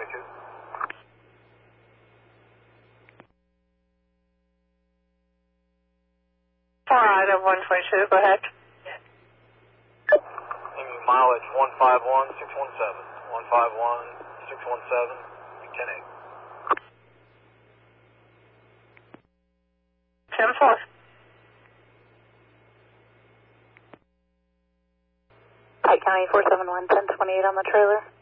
122. Alright, of 122, go ahead. Aiming mileage 151,617. 151,617, 10-8. 10-4. Pike County 471, 1028 on the trailer.